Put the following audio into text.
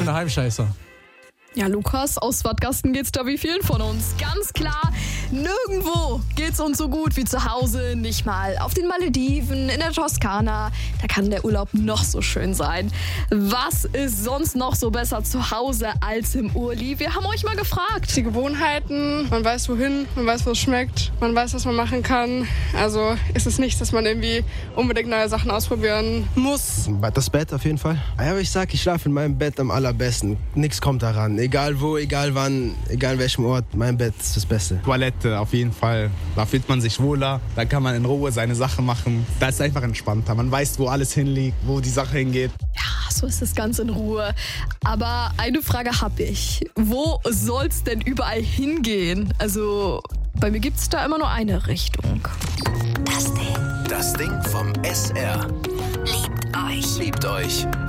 kleiner Heimscheißer. Ja, Lukas, aus Wattgasten geht's da wie vielen von uns. Ganz klar, nirgendwo geht's uns so gut wie zu Hause. Nicht mal auf den Malediven, in der Toskana. Da kann der Urlaub noch so schön sein. Was ist sonst noch so besser zu Hause als im Urli? Wir haben euch mal gefragt. Die Gewohnheiten, man weiß wohin, man weiß, wo es schmeckt, man weiß, was man machen kann. Also ist es nichts, dass man irgendwie unbedingt neue Sachen ausprobieren muss. Das Bett auf jeden Fall. Ja, aber ich schlafe in meinem Bett am allerbesten. Nichts kommt daran. Egal wo, egal wann, egal an welchem Ort, mein Bett ist das Beste. Toilette auf jeden Fall. Da fühlt man sich wohler, da kann man in Ruhe seine Sachen machen. Da ist es einfach entspannter. Man weiß, wo alles hinliegt, wo die Sache hingeht. Ja, so ist das Ganze in Ruhe. Aber eine Frage habe ich. Wo soll's denn überall hingehen? Also, bei mir gibt's da immer nur eine Richtung. Das Ding vom SR. Liebt euch.